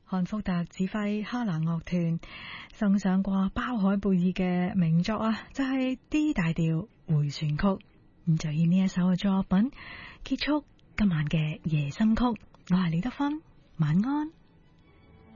漢福特指揮哈蘭樂團送上過包海貝爾嘅名作啊，就係 D 大調回旋曲。咁就以呢一首嘅作品結束今晚嘅夜深曲。我係李德芬，晚安。